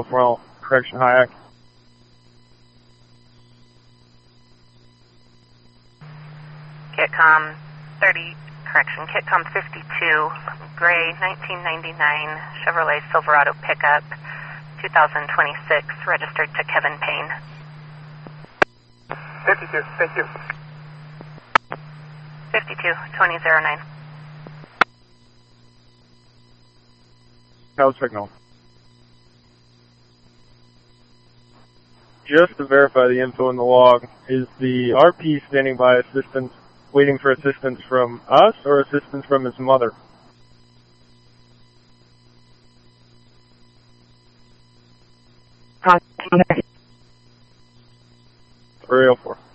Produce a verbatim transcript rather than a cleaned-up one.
Well, correction, Hayek. Kitcom thirty, correction, Kitcom fifty-two, gray nineteen ninety-nine Chevrolet Silverado pickup, two thousand twenty-six, registered to Kevin Payne. fifty-two, thank you. fifty-two, twenty oh nine. How's signal? Just to verify the info in the log, is the R P standing by assistance, waiting for assistance from us or assistance from his mother? three oh four.